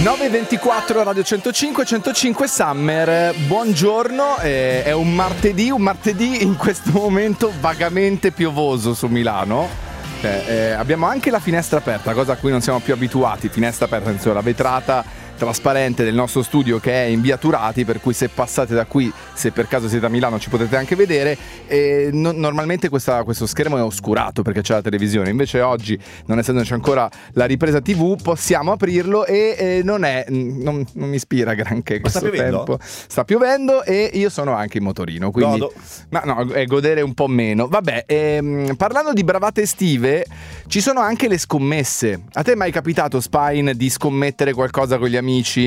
9:24 Radio 105 Summer, buongiorno, è un martedì in questo momento vagamente piovoso su Milano. Abbiamo anche la finestra aperta, cosa a cui non siamo più abituati, finestra aperta, insomma, la vetrata trasparente del nostro studio che è in via Turati, per cui se passate da qui, se per caso siete a Milano, ci potete anche vedere. Normalmente questo schermo è oscurato perché c'è la televisione, invece oggi, non essendoci ancora la ripresa TV, possiamo aprirlo e non mi ispira granché questo tempo. Sta piovendo e io sono anche in motorino, quindi godere un po' meno. Vabbè, parlando di bravate estive, ci sono anche le scommesse. A te è mai capitato, Spine, di scommettere qualcosa con gli amici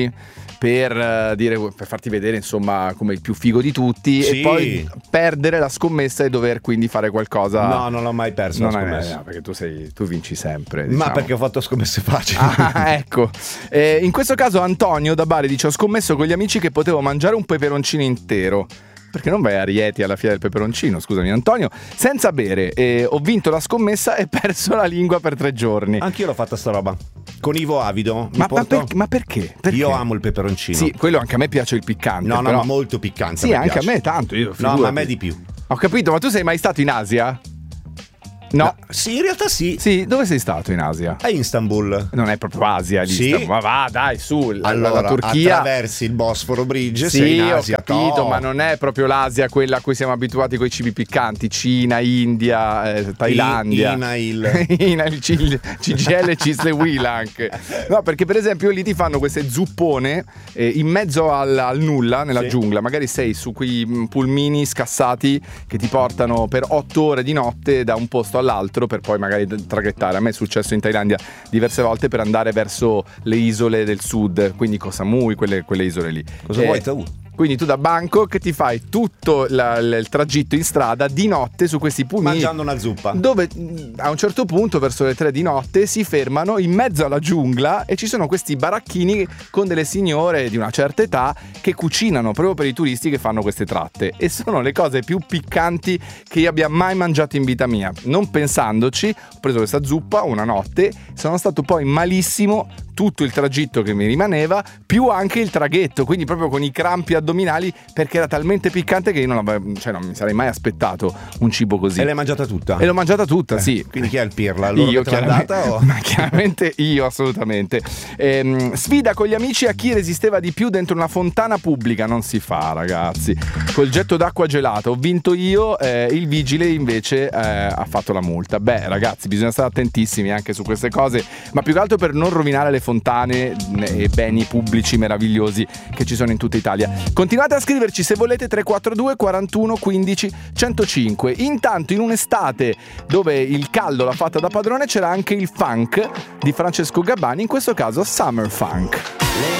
per farti vedere, insomma, come il più figo di tutti, sì, e poi perdere la scommessa e dover quindi fare qualcosa? No, non l'ho mai perso la scommessa. No, perché tu vinci sempre, diciamo. Ma perché ho fatto scommesse facili. Ecco. In questo caso Antonio da Bari dice: ho scommesso con gli amici che potevo mangiare un peperoncino intero. Perché non vai a Rieti alla fiera del peperoncino, scusami Antonio, senza bere, ho vinto la scommessa e perso la lingua per 3 giorni. Anch'io l'ho fatta sta roba. Con Ivo Avido. Ma perché? Io amo il peperoncino. Sì, quello anche a me piace il piccante. No, però... ma molto piccante. Sì, anche piace. A me tanto. No, ma a me di più. Ho capito, ma tu sei mai stato in Asia? No. Sì, in realtà sì. Sì, dove sei stato in Asia? A Istanbul. Non è proprio Asia lì. Sì. Ma va, dai, su. Allora, la Turchia. Attraversi il Bosforo Bridge, sì, sei in Asia. Ho capito, ma non è proprio l'Asia quella a cui siamo abituati con i cibi piccanti. Cina, India, Thailandia. Inail. CGL e Cisle Will anche. No, perché per esempio lì ti fanno queste zuppone in mezzo al nulla, nella giungla. Magari sei su quei pulmini scassati che ti portano per 8 ore di notte da un posto all'altro per poi magari traghettare. A me è successo in Thailandia diverse volte per andare verso le isole del sud, quindi Koh Samui, quelle isole lì. Cosa vuoi tu? Quindi tu da Bangkok ti fai tutto il tragitto in strada di notte su questi pulmini, mangiando una zuppa, dove a un certo punto verso le 3 di notte si fermano in mezzo alla giungla e ci sono questi baracchini con delle signore di una certa età che cucinano proprio per i turisti che fanno queste tratte, e sono le cose più piccanti che io abbia mai mangiato in vita mia. Non pensandoci, ho preso questa zuppa una notte, sono stato poi malissimo tutto il tragitto che mi rimaneva, più anche il traghetto, quindi proprio con i crampi addominali, perché era talmente piccante che io non mi sarei mai aspettato un cibo così. E l'hai mangiata tutta? E l'ho mangiata tutta, sì. Quindi chi è il pirla? Io, ma chiaramente io, assolutamente. Sfida con gli amici a chi resisteva di più dentro una fontana pubblica. Non si fa, ragazzi. Col getto d'acqua gelata ho vinto io, il vigile invece ha fatto la multa. Beh, ragazzi, bisogna stare attentissimi anche su queste cose, ma più che altro per non rovinare le fontane e beni pubblici meravigliosi che ci sono in tutta Italia. Continuate a scriverci se volete, 342 41 15 105. Intanto, in un'estate dove il caldo l'ha fatta da padrone, c'era anche il funk di Francesco Gabbani, in questo caso Summer Funk.